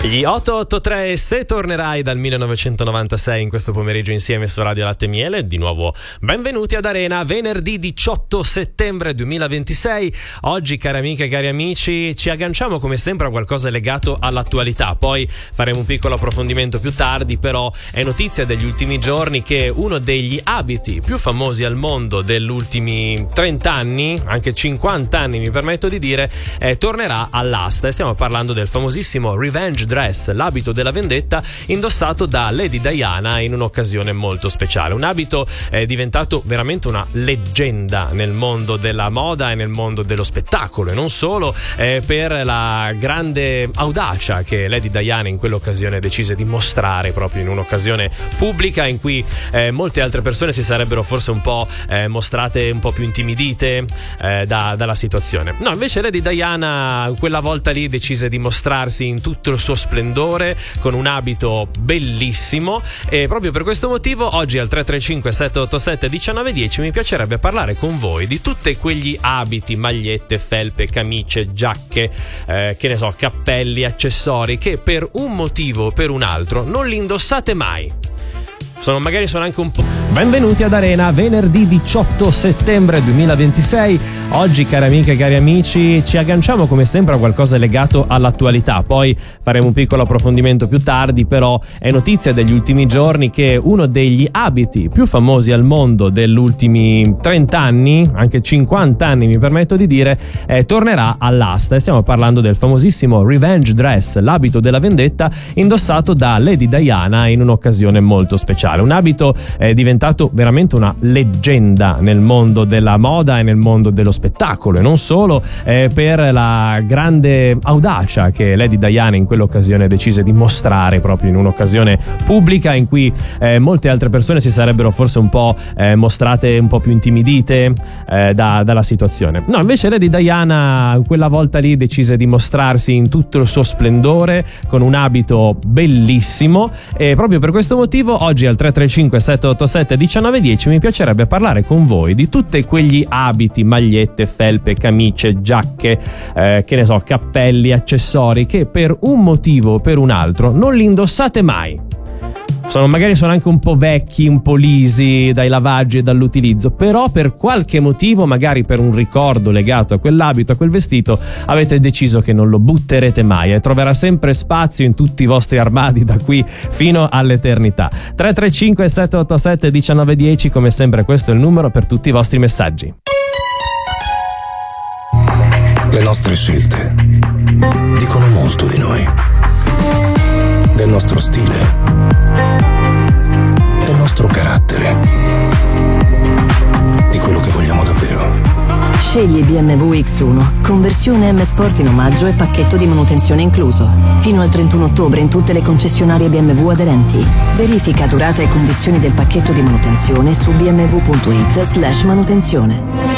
Gli 883 e se tornerai dal 1996 in questo pomeriggio insieme su Radio Latte e Miele. Di nuovo benvenuti ad Arena, venerdì 18 settembre 2026. Oggi, cari amiche e cari amici, ci agganciamo come sempre a qualcosa legato all'attualità. Poi faremo un piccolo approfondimento più tardi, però è notizia degli ultimi giorni che uno degli abiti più famosi al mondo degli ultimi 30 anni, anche 50 anni mi permetto di dire, tornerà all'asta. E stiamo parlando del famosissimo Revenge Dress, l'abito della vendetta indossato da Lady Diana in un'occasione molto speciale. Un abito diventato veramente una leggenda nel mondo della moda e nel mondo dello spettacolo, e non solo, per la grande audacia che Lady Diana in quell'occasione decise di mostrare proprio in un'occasione pubblica in cui molte altre persone si sarebbero forse un po' mostrate un po' più intimidite dalla situazione. No, invece Lady Diana quella volta lì decise di mostrarsi in tutto il suo splendore con un abito bellissimo, e proprio per questo motivo oggi al 335 787 1910 mi piacerebbe parlare con voi di tutti quegli abiti, magliette, felpe, camicie, giacche, che ne so, cappelli, accessori che per un motivo o per un altro non li indossate mai. Magari sono anche un po'. Benvenuti ad Arena, venerdì 18 settembre 2026. Oggi, cari amiche e cari amici, ci agganciamo come sempre a qualcosa legato all'attualità. Poi faremo un piccolo approfondimento più tardi, però è notizia degli ultimi giorni che uno degli abiti più famosi al mondo degli ultimi 30 anni, anche 50 anni mi permetto di dire, tornerà all'asta. E stiamo parlando del famosissimo Revenge Dress, l'abito della vendetta indossato da Lady Diana in un'occasione molto speciale. Un abito diventato veramente una leggenda nel mondo della moda e nel mondo dello spettacolo, e non solo, per la grande audacia che Lady Diana in quell'occasione decise di mostrare proprio in un'occasione pubblica in cui molte altre persone si sarebbero forse un po' mostrate un po' più intimidite dalla situazione. No, invece Lady Diana quella volta lì decise di mostrarsi in tutto il suo splendore con un abito bellissimo, e proprio per questo motivo oggi al 335 787 1910 mi piacerebbe parlare con voi di tutti quegli abiti, magliette, felpe, camicie, giacche, che ne so, cappelli, accessori che per un motivo o per un altro non li indossate mai. Magari sono anche un po' vecchi, un po' lisi dai lavaggi e dall'utilizzo, però per qualche motivo, magari per un ricordo legato a quell'abito, a quel vestito, avete deciso che non lo butterete mai e troverà sempre spazio in tutti i vostri armadi da qui fino all'eternità. 335 787 1910, come sempre questo è il numero per tutti i vostri messaggi. Le nostre scelte dicono molto di noi, del nostro stile, del nostro carattere, di quello che vogliamo davvero. Scegli BMW X1, conversione M Sport in omaggio e pacchetto di manutenzione incluso. Fino al 31 ottobre in tutte le concessionarie BMW aderenti. Verifica durata e condizioni del pacchetto di manutenzione su bmw.it/manutenzione.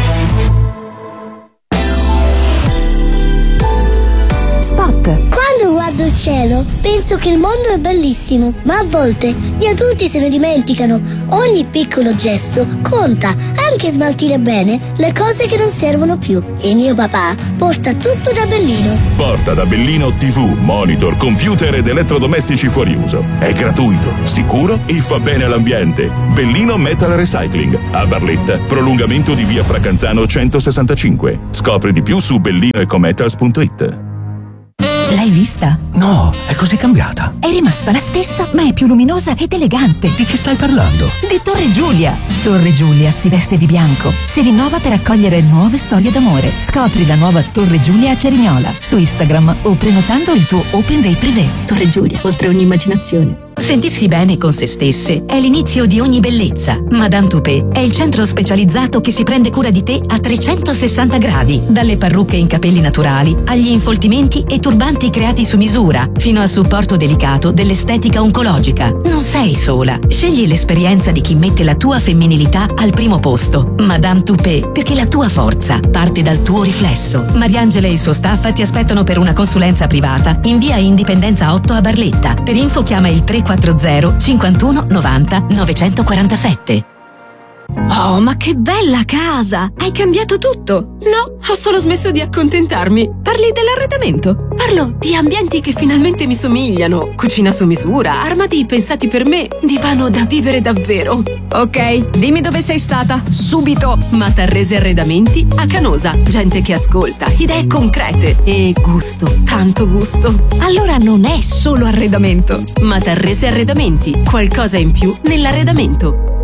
Quando guardo il cielo penso che il mondo è bellissimo, ma a volte gli adulti se ne dimenticano. Ogni piccolo gesto conta, anche smaltire bene le cose che non servono più. E mio papà porta tutto da Bellino. Porta da Bellino TV, monitor, computer ed elettrodomestici fuori uso. È gratuito, sicuro e fa bene all'ambiente. Bellino Metal Recycling, a Barletta, prolungamento di via Fracanzano 165. Scopri di più su bellinoecometals.it. L'hai vista? No, è così cambiata. È rimasta la stessa, ma è più luminosa ed elegante. Di che stai parlando? Di Torre Giulia. Torre Giulia si veste di bianco, si rinnova per accogliere nuove storie d'amore. Scopri la nuova Torre Giulia a Cerignola su Instagram o prenotando il tuo Open Day privé. Torre Giulia, oltre ogni immaginazione. Sentirsi bene con se stesse è l'inizio di ogni bellezza. Madame Toupé è il centro specializzato che si prende cura di te a 360 gradi. Dalle parrucche in capelli naturali, agli infoltimenti e turbanti creati su misura, fino al supporto delicato dell'estetica oncologica. Non sei sola. Scegli l'esperienza di chi mette la tua femminilità al primo posto. Madame Toupé, perché la tua forza parte dal tuo riflesso. Mariangela e il suo staff ti aspettano per una consulenza privata in via Indipendenza 8 a Barletta. Per info chiama il 340 51 90 947. Oh, ma che bella casa! Hai cambiato tutto? No, ho solo smesso di accontentarmi. Parli dell'arredamento? Parlo di ambienti che finalmente mi somigliano. Cucina su misura, armadi pensati per me, divano da vivere davvero. Ok, dimmi dove sei stata, subito! Matarrese Arredamenti a Canosa. Gente che ascolta, idee concrete e gusto, tanto gusto. Allora non è solo arredamento. Matarrese Arredamenti, qualcosa in più nell'arredamento.